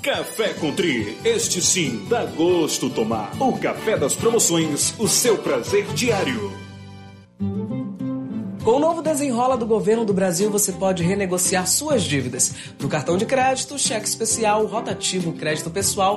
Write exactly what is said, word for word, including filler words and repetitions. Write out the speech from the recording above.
Café Country, este sim dá gosto tomar. O café das promoções, o seu prazer diário. Com o novo desenrola do governo do Brasil, você pode renegociar suas dívidas. Do cartão de crédito, cheque especial, rotativo, crédito pessoal